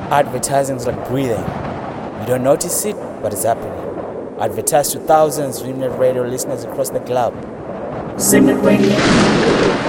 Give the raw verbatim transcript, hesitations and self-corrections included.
Advertising is like breathing. You don't notice it, but it's happening. Advertise to thousands of Simnet Radio listeners across the globe. Simnet Radio.